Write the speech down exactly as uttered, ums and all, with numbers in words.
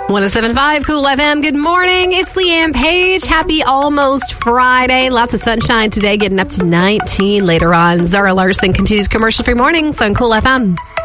one oh seven point five Cool F M. Good morning. It's Leanne Page. Happy almost Friday. Lots of sunshine today, getting up to nineteen later on. Zara Larson continues commercial-free mornings on Cool F M.